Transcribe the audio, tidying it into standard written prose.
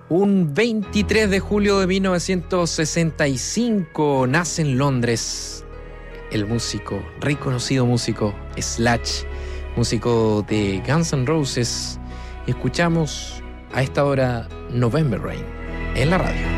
Un 23 de julio de 1965 nace en Londres el músico, reconocido músico Slash, músico de Guns N' Roses. Escuchamos a esta hora November Rain en la radio.